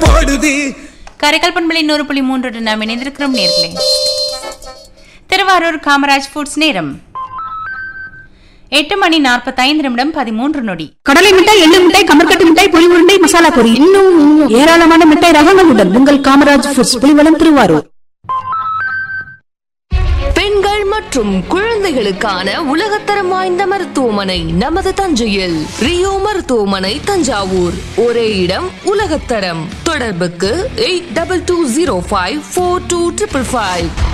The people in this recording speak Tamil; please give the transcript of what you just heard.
போடுது. காரைக்கால் பண்பலை 100.3 நாம் இணைந்திருக்கிறோம் நேர்களே. திருவாரூர் காமராஜ் ஃபுட்ஸ் நேரம் 8:45 கடலை மிட்டாய், எள்ளு மிட்டாய், கமர்கட்டு மிட்டாய், பொரி உருண்டை, மசாலா பொரி, இன்னும் ஏராளமான மிட்டாய் ரகங்களுடன் உங்கள் காமராஜ் ஃபுட்ஸ் புலிவலம் திருவாரூர். பெண்கள் மற்றும் குழந்தைகளுக்கான உலகத்தரம் வாய்ந்த மருத்துவமனை நமது தஞ்சையில். ரியோ மருத்துவமனை தஞ்சாவூர். ஒரே இடம், உலகத்தரம். தொடர்புக்கு 8220542555.